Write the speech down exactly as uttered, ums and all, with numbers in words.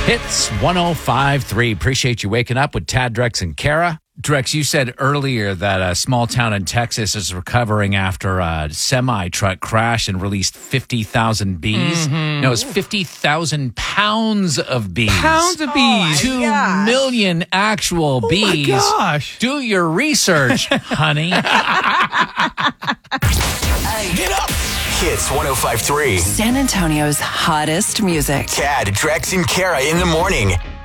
Hits one oh five point three. Appreciate you waking up with Tad, Drex, and Kara. Drex, you said earlier that a small town in Texas is recovering after a semi-truck crash and released fifty thousand bees. Mm-hmm. No, it's fifty thousand pounds of bees. Pounds of bees. Two gosh. million actual Oh bees. my gosh. Do your research, honey. Get up! Hits one oh five point three. San Antonio's hottest music. Tad, Drex, and Kara in the morning.